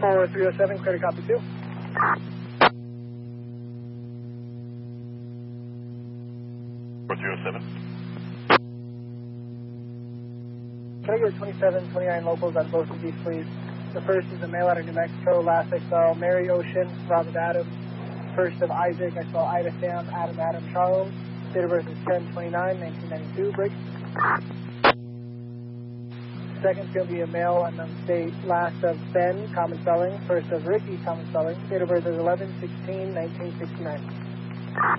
for 307, clear to copy 2. For 307. Can I get 27, 29 locals on both of these, please? The first is a male out of New Mexico. Last I saw Mary Ocean, Robert Adams. First of Isaac, I saw Ida Sam, Adam Charles. Date of birth is 10/29/1992. Break. Second going to be a male unknown state. Last of Ben, common spelling. First of Ricky, common spelling. Date of birth is 11/16/1969.